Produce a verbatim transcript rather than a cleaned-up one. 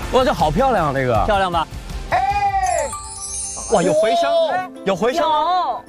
哇，这好漂亮啊，这个漂亮吧？ 哇，有回声，有回声。 有